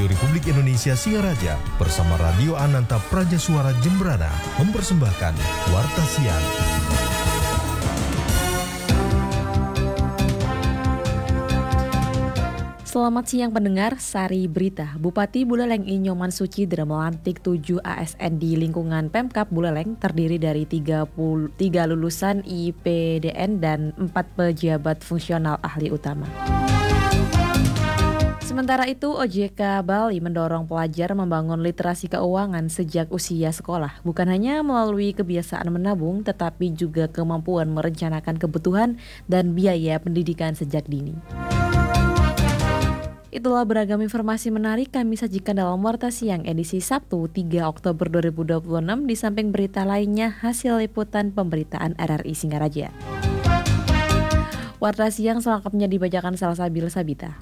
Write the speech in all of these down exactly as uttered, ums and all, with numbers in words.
Radio Republik Indonesia Singaraja bersama Radio Ananta Praja Suara Jembrana mempersembahkan Warta Siang. Selamat siang pendengar, Sari Berita. Bupati Buleleng I Nyoman Sucidre melantik tujuh A S N di lingkungan Pemkab Buleleng terdiri dari tiga puluh tiga lulusan I P D N dan empat pejabat fungsional ahli utama. Sementara itu, O J K Bali mendorong pelajar membangun literasi keuangan sejak usia sekolah, bukan hanya melalui kebiasaan menabung, tetapi juga kemampuan merencanakan kebutuhan dan biaya pendidikan sejak dini. Itulah beragam informasi menarik kami sajikan dalam Warta Siang edisi Sabtu tiga Oktober dua ribu dua puluh enam di samping berita lainnya hasil liputan pemberitaan R R I Singaraja. Warta Siang selengkapnya dibacakan Salsabil Sabita.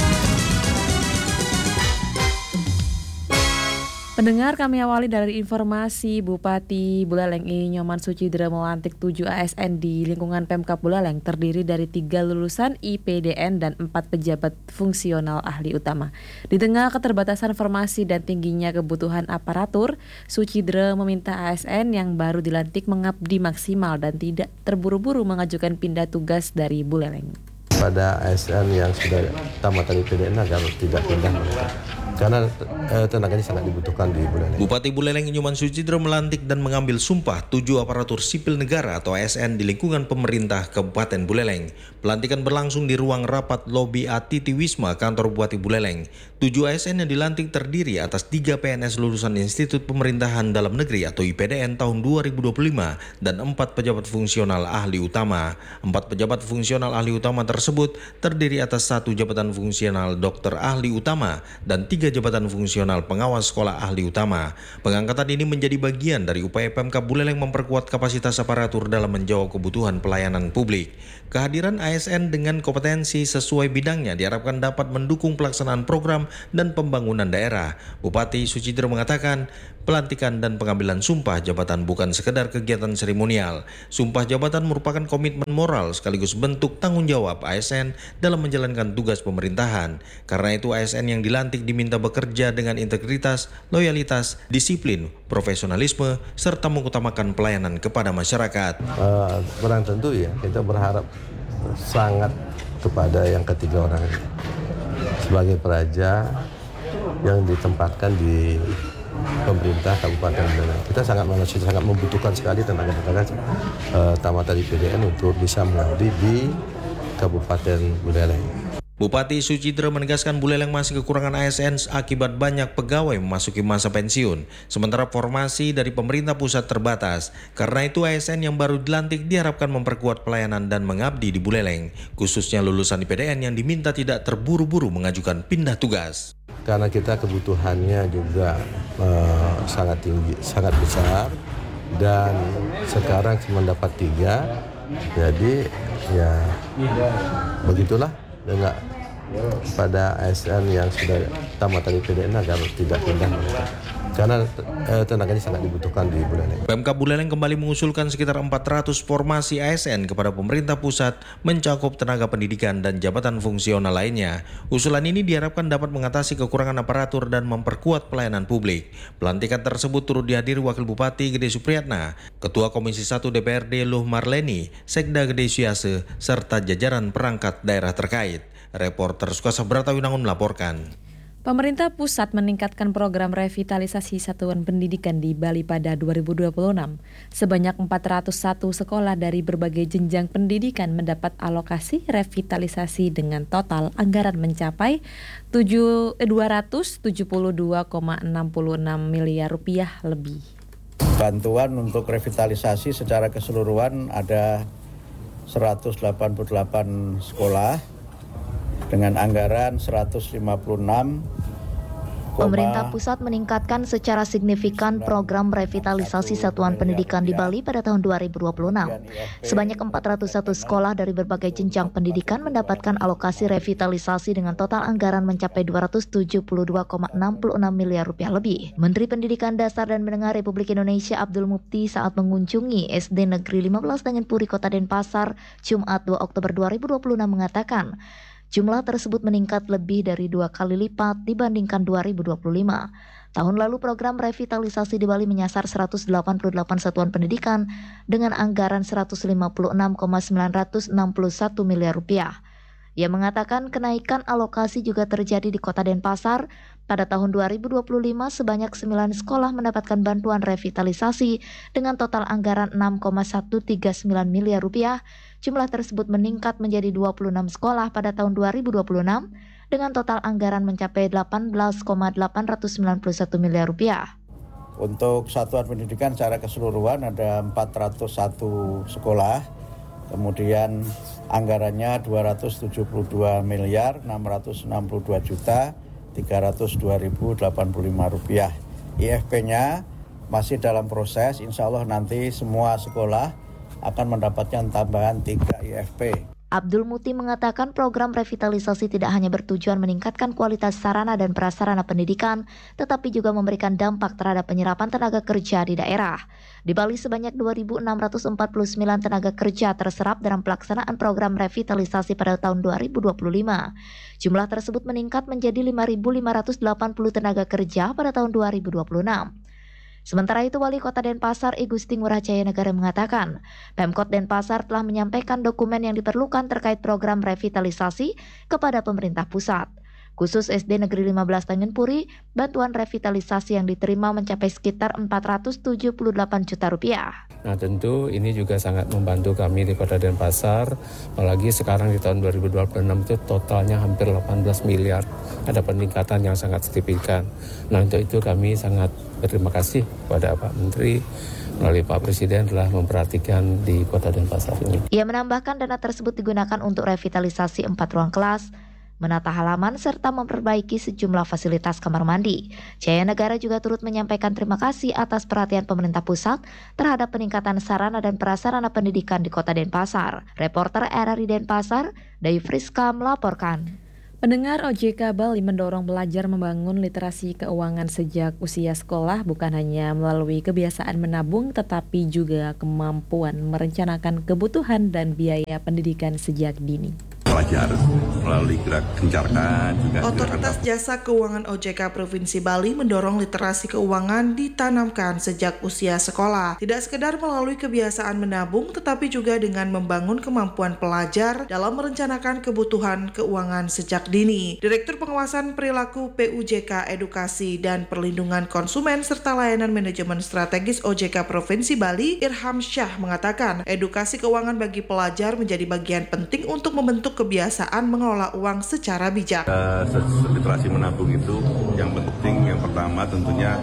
Pendengar, kami awali dari informasi Bupati Buleleng I Nyoman Sucidre melantik tujuh A S N di lingkungan Pemkab Buleleng terdiri dari tiga lulusan I P D N dan empat pejabat fungsional ahli utama. Di tengah keterbatasan formasi dan tingginya kebutuhan aparatur, Sucidre meminta A S N yang baru dilantik mengabdi maksimal dan tidak terburu-buru mengajukan pindah tugas dari Buleleng. Pada A S N yang sudah tamatan I P D N agar tidak pindah mereka. Karena eh, tenaganya sangat dibutuhkan di Buleleng. Bupati Buleleng Nyoman Sucidre melantik dan mengambil sumpah tujuh aparatur sipil negara atau A S N di lingkungan pemerintah Kabupaten Buleleng. Pelantikan berlangsung di ruang rapat lobi A T T Wisma kantor Bupati Buleleng. Tujuh A S N yang dilantik terdiri atas tiga P N S lulusan Institut Pemerintahan Dalam Negeri atau I P D N tahun dua ribu dua puluh lima dan empat pejabat fungsional ahli utama. Empat pejabat fungsional ahli utama tersebut terdiri atas satu jabatan fungsional dokter ahli utama dan tiga jabatan fungsional pengawas sekolah ahli utama. Pengangkatan ini menjadi bagian dari upaya Pemkab Buleleng memperkuat kapasitas aparatur dalam menjawab kebutuhan pelayanan publik. Kehadiran A S N dengan kompetensi sesuai bidangnya diharapkan dapat mendukung pelaksanaan program dan pembangunan daerah. Bupati Sucidre mengatakan, pelantikan dan pengambilan sumpah jabatan bukan sekedar kegiatan seremonial. Sumpah jabatan merupakan komitmen moral sekaligus bentuk tanggung jawab A S N dalam menjalankan tugas pemerintahan. Karena itu A S N yang dilantik diminta bekerja dengan integritas, loyalitas, disiplin, profesionalisme, serta mengutamakan pelayanan kepada masyarakat. Uh, kurang tentu ya, kita berharap sangat kepada yang ketiga orang ini. Sebagai peraja yang ditempatkan di pemerintah Kabupaten Buleleng. Kita sangat manusia sangat membutuhkan sekali tenaga-tenaga uh, tamatan I P D N untuk bisa mengabdi di Kabupaten Buleleng. Bupati Sucidre menegaskan Buleleng masih kekurangan A S N akibat banyak pegawai memasuki masa pensiun, sementara formasi dari pemerintah pusat terbatas. Karena itu A S N yang baru dilantik diharapkan memperkuat pelayanan dan mengabdi di Buleleng, khususnya lulusan I P D N yang diminta tidak terburu-buru mengajukan pindah tugas. Karena kita kebutuhannya juga uh, sangat tinggi, sangat besar, dan sekarang cuma dapat tiga, jadi ya begitulah. Dengan pada A S N yang sudah tamatan I P D N agar tidak pindah mereka. Karena eh, tenaganya sangat dibutuhkan di Buleleng. Pemkab Buleleng kembali mengusulkan sekitar empat ratus formasi A S N kepada pemerintah pusat mencakup tenaga pendidikan dan jabatan fungsional lainnya. Usulan ini diharapkan dapat mengatasi kekurangan aparatur dan memperkuat pelayanan publik. Pelantikan tersebut turut dihadiri Wakil Bupati Gede Supriyatna, Ketua Komisi satu D P R D Luh Marleni, Sekda Gede Syase, serta jajaran perangkat daerah terkait. Reporter Sukasa Bratawinangun melaporkan. Pemerintah pusat meningkatkan program revitalisasi satuan pendidikan di Bali pada dua ribu dua puluh enam. Sebanyak empat ratus satu sekolah dari berbagai jenjang pendidikan mendapat alokasi revitalisasi dengan total anggaran mencapai dua ratus tujuh puluh dua koma enam enam miliar rupiah lebih. Bantuan untuk revitalisasi secara keseluruhan ada seratus delapan puluh delapan sekolah dengan anggaran seratus lima puluh enam. Pemerintah pusat meningkatkan secara signifikan program revitalisasi satuan pendidikan di Bali pada tahun dua ribu dua puluh enam. Sebanyak empat ratus satu sekolah dari berbagai jenjang pendidikan mendapatkan alokasi revitalisasi dengan total anggaran mencapai dua ratus tujuh puluh dua koma enam enam miliar rupiah lebih. Menteri Pendidikan Dasar dan Menengah Republik Indonesia Abdul Mukti saat mengunjungi S D Negeri lima belas Tanjung Puri Kota Denpasar Jumat dua Oktober dua ribu dua puluh enam mengatakan, Jumlah tersebut meningkat lebih dari dua kali lipat dibandingkan dua ribu dua puluh lima. Tahun lalu program revitalisasi di Bali menyasar seratus delapan puluh delapan satuan pendidikan dengan anggaran seratus lima puluh enam koma sembilan enam satu miliar rupiah. Ia mengatakan kenaikan alokasi juga terjadi di Kota Denpasar. Pada tahun dua ribu dua puluh lima sebanyak sembilan sekolah mendapatkan bantuan revitalisasi dengan total anggaran enam koma satu tiga sembilan miliar rupiah. Jumlah tersebut meningkat menjadi dua puluh enam sekolah pada tahun dua ribu dua puluh enam dengan total anggaran mencapai delapan belas koma delapan sembilan satu miliar rupiah. Untuk satuan pendidikan secara keseluruhan ada empat ratus satu sekolah, kemudian anggarannya dua ratus tujuh puluh dua miliar enam ratus enam puluh dua juta tiga ratus dua ribu delapan puluh lima rupiah. I F P-nya masih dalam proses, insya Allah nanti semua sekolah akan mendapatkan tambahan tiga I F P. Abdul Muti mengatakan program revitalisasi tidak hanya bertujuan meningkatkan kualitas sarana dan prasarana pendidikan, tetapi juga memberikan dampak terhadap penyerapan tenaga kerja di daerah. Di Bali sebanyak dua ribu enam ratus empat puluh sembilan tenaga kerja terserap dalam pelaksanaan program revitalisasi pada tahun dua ribu dua puluh lima. Jumlah tersebut meningkat menjadi lima ribu lima ratus delapan puluh tenaga kerja pada tahun dua ribu dua puluh enam. Sementara itu, Wali Kota Denpasar I Gusti Ngurah Jaya Negara mengatakan, Pemkot Denpasar telah menyampaikan dokumen yang diperlukan terkait program revitalisasi kepada pemerintah pusat. Khusus S D Negeri lima belas Tanjung Puri, bantuan revitalisasi yang diterima mencapai sekitar empat ratus tujuh puluh delapan juta rupiah. Nah tentu ini juga sangat membantu kami di Kota Denpasar, apalagi sekarang di tahun dua ribu dua puluh enam itu totalnya hampir delapan belas miliar, ada peningkatan yang sangat signifikan. Nah untuk itu kami sangat berterima kasih kepada Pak Menteri melalui Pak Presiden telah memperhatikan di Kota Denpasar ini. Ia menambahkan dana tersebut digunakan untuk revitalisasi empat ruang kelas, menata halaman, serta memperbaiki sejumlah fasilitas kamar mandi. Jaya Negara juga turut menyampaikan terima kasih atas perhatian pemerintah pusat terhadap peningkatan sarana dan prasarana pendidikan di Kota Denpasar. Reporter R R I Denpasar, Dai Friska melaporkan. Pendengar, O J K Bali mendorong belajar membangun literasi keuangan sejak usia sekolah, bukan hanya melalui kebiasaan menabung, tetapi juga kemampuan merencanakan kebutuhan dan biaya pendidikan sejak dini. Pelajar melalui gerak gencarkan juga. Otoritas Jasa Keuangan O J K Provinsi Bali mendorong literasi keuangan ditanamkan sejak usia sekolah. Tidak sekedar melalui kebiasaan menabung, tetapi juga dengan membangun kemampuan pelajar dalam merencanakan kebutuhan keuangan sejak dini. Direktur Pengawasan Perilaku P U J K Edukasi dan Perlindungan Konsumen serta Layanan Manajemen Strategis O J K Provinsi Bali, Irham Syah mengatakan, edukasi keuangan bagi pelajar menjadi bagian penting untuk membentuk kebiasaan mengelola uang secara bijak. Uh, literasi menabung itu yang penting, yang pertama tentunya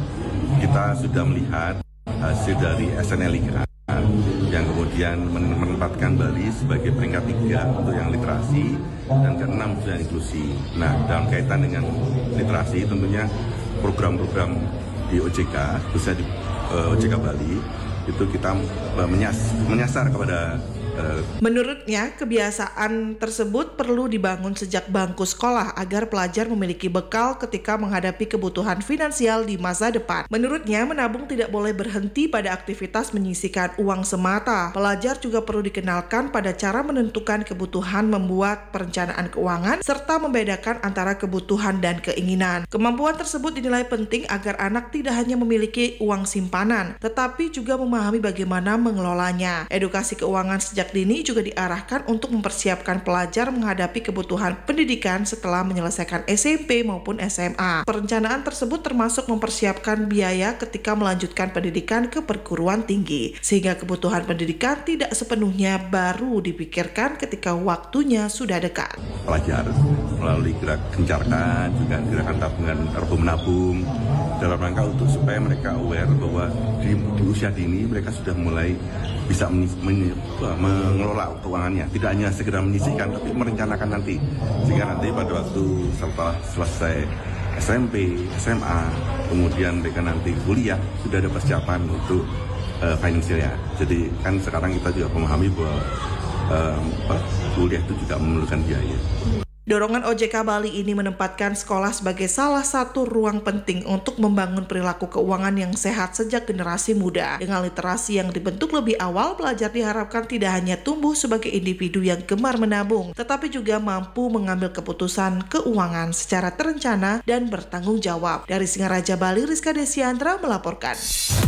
kita sudah melihat hasil dari S N L I K A yang kemudian menempatkan Bali sebagai peringkat tiga untuk yang literasi dan keenam untuk yang inklusi. Nah, dalam kaitan dengan literasi tentunya program-program di O J K, khususnya di uh, O J K Bali, itu kita uh, menyas, menyasar kepada Menurutnya, kebiasaan tersebut perlu dibangun sejak bangku sekolah agar pelajar memiliki bekal ketika menghadapi kebutuhan finansial di masa depan. Menurutnya, menabung tidak boleh berhenti pada aktivitas menyisihkan uang semata. Pelajar juga perlu dikenalkan pada cara menentukan kebutuhan, membuat perencanaan keuangan, serta membedakan antara kebutuhan dan keinginan. Kemampuan tersebut dinilai penting agar anak tidak hanya memiliki uang simpanan, tetapi juga memahami bagaimana mengelolanya. Edukasi keuangan sejak dini juga diarahkan untuk mempersiapkan pelajar menghadapi kebutuhan pendidikan setelah menyelesaikan S M P maupun S M A. Perencanaan tersebut termasuk mempersiapkan biaya ketika melanjutkan pendidikan ke perguruan tinggi, sehingga kebutuhan pendidikan tidak sepenuhnya baru dipikirkan ketika waktunya sudah dekat. Pelajar melalui gerak gencarkan, juga gerakan tabungan ergo menabung, dalam rangka untuk supaya mereka aware bahwa di, di usia dini mereka sudah mulai bisa men, men, mengelola keuangannya, tidak hanya segera menyisihkan tapi merencanakan nanti, sehingga nanti pada waktu setelah selesai S M P, S M A, kemudian mereka nanti kuliah sudah ada persiapan untuk uh, finansialnya. Jadi kan sekarang kita juga memahami bahwa uh, kuliah itu juga memerlukan biaya. Dorongan O J K Bali ini menempatkan sekolah sebagai salah satu ruang penting untuk membangun perilaku keuangan yang sehat sejak generasi muda. Dengan literasi yang dibentuk lebih awal, pelajar diharapkan tidak hanya tumbuh sebagai individu yang gemar menabung, tetapi juga mampu mengambil keputusan keuangan secara terencana dan bertanggung jawab. Dari Singaraja Bali, Rizka Desiandra melaporkan.